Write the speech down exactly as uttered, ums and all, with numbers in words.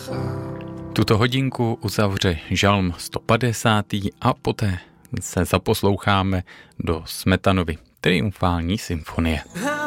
Tuto hodinku uzavře žalm sto padesát a poté se zaposloucháme do Smetanovy triumfální symfonie.